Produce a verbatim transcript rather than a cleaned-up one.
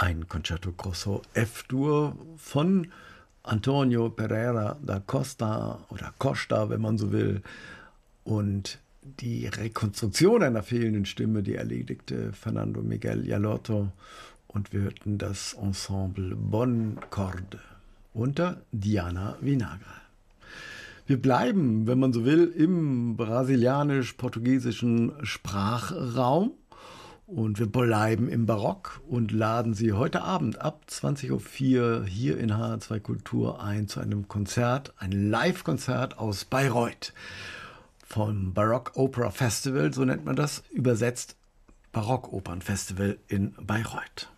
Ein Concerto Grosso F-Dur von Antonio Pereira da Costa oder Costa, wenn man so will. Und die Rekonstruktion einer fehlenden Stimme, die erledigte Fernando Miguel Jalotto. Und wir hörten das Ensemble Bon Corde unter Diana Vinagre. Wir bleiben, wenn man so will, im brasilianisch-portugiesischen Sprachraum. Und wir bleiben im Barock und laden Sie heute Abend ab zwanzig Uhr vier hier in H R zwei Kultur ein zu einem Konzert, ein Live-Konzert aus Bayreuth vom Baroque Opera Festival, so nennt man das, übersetzt Barockopernfestival in Bayreuth.